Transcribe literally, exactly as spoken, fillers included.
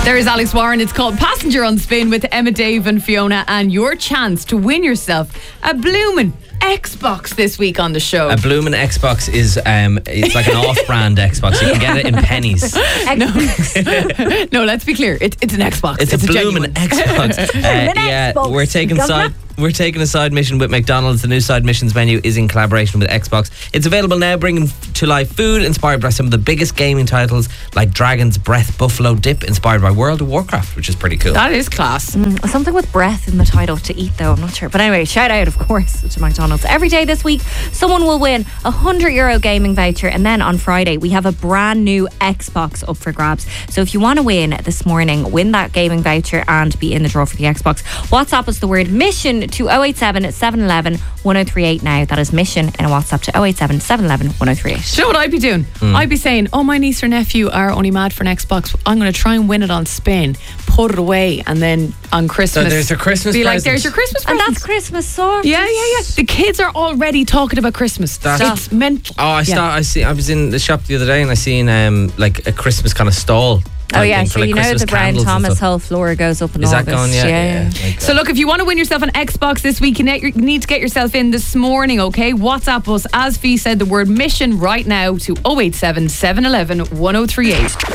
There is Alex Warren. It's called Passenger on Spin with Emma, Dave and Fiona, and your chance to win yourself a bloomin' Xbox this week on the show. A bloomin' Xbox is um, it's like an off-brand Xbox. You can get it in pennies. no. no, let's be clear. It, it's an Xbox. It's, it's a, a bloomin' Xbox. uh, yeah, Xbox. we're taking side. We're taking a side mission with McDonald's. The new side missions menu is in collaboration with Xbox. It's available now, bringing to life food inspired by some of the biggest gaming titles like Dragon's Breath Buffalo Dip, inspired by World of Warcraft, which is pretty cool. That is class. Mm, something with breath in the title to eat, though. I'm not sure. But anyway, shout out, of course, to McDonald's. Every day this week, someone will win a one hundred euro gaming voucher. And then on Friday, we have a brand new Xbox up for grabs. So if you want to win this morning, win that gaming voucher and be in the draw for the Xbox, WhatsApp us the word mission to oh eight seven, seven one one, one oh three eight now. That is mission in a WhatsApp to oh eight seven, seven one one, one oh three eight. Do you know what I'd be doing? Mm. I'd be saying, oh, my niece or nephew are only mad for an Xbox. I'm going to try and win it on spin, put it away, and then on Christmas. So there's your Christmas be present. like, there's your Christmas And present. that's Christmas sorted. Yeah, yeah, yeah. The kids are already talking about Christmas. That's it's mental. Oh, I yeah. start, I see. I was in the shop the other day and I seen um like a Christmas kind of stall. Oh yeah, for, sure. like, You know Christmas the Brian candles and Thomas stuff. whole floor goes up in Is August. that gone? Yeah, yeah. yeah. Like So look, if you want to win yourself an Xbox this week, you ne- you need to get yourself in this morning, okay? WhatsApp us, as Fee said, the word mission right now to oh eight seven, seven one one, one oh three eight.